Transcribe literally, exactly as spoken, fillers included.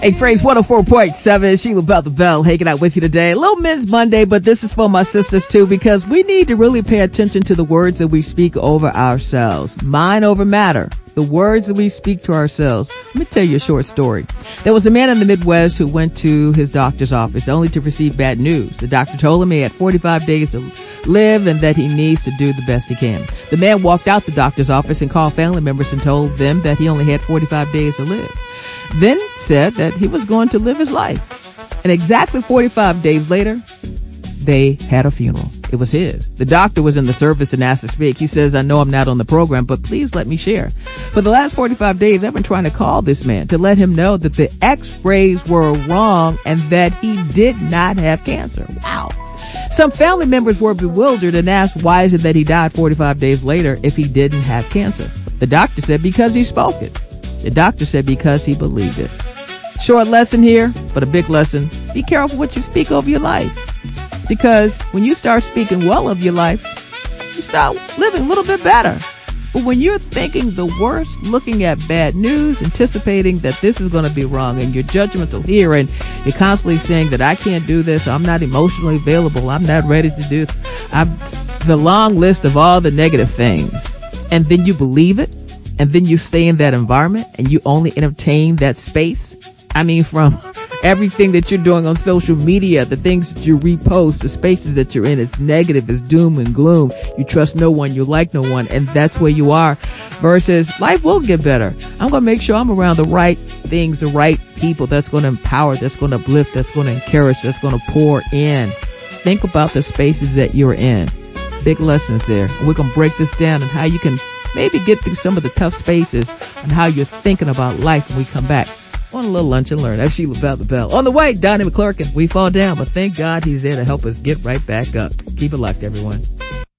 Hey, Phrase one oh four point seven, Sheila About the Bell, hanging out with you today. A little Men's Monday, but this is for my sisters too, because we need to really pay attention to the words that we speak over ourselves. Mind over matter. The words that we speak to ourselves. Let me tell you a short story. There was a man in the Midwest who went to his doctor's office only to receive bad news. The doctor told him he had forty-five days to live and that he needs to do the best he can. The man walked out the doctor's office and called family members and told them that he only had forty-five days to live. Then said that he was going to live his life. And exactly forty-five days later, they had a funeral. It was his. The doctor was in the service and asked to speak. He says, I know I'm not on the program, but please let me share. For the last forty-five days, I've been trying to call this man to let him know that the x-rays were wrong and that he did not have cancer. Wow. Some family members were bewildered and asked, why is it that he died forty-five days later if he didn't have cancer? The doctor said, because he spoke it. The doctor said, because he believed it. Short lesson here, but a big lesson. Be careful what you speak over your life. Because when you start speaking well of your life, you start living a little bit better. But when you're thinking the worst, looking at bad news, anticipating that this is going to be wrong, and you're judgmental here, and you're constantly saying that I can't do this, I'm not emotionally available, I'm not ready to do this, I'm the long list of all the negative things, and then you believe it, and then you stay in that environment, and you only entertain that space. I mean, from everything that you're doing on social media, the things that you repost, the spaces that you're in, is negative, is doom and gloom. You trust no one, you like no one, and that's where you are. Versus life will get better. I'm going to make sure I'm around the right things, the right people that's going to empower, that's going to uplift, that's going to encourage, that's going to pour in. Think about the spaces that you're in. Big lessons there. And we're going to break this down and how you can maybe get through some of the tough spaces and how you're thinking about life when we come back on a little lunch and learn. I'm Sheila About the Bell. On the way, Donnie McClurkin. We fall down, but thank God he's there to help us get right back up. Keep it locked, everyone.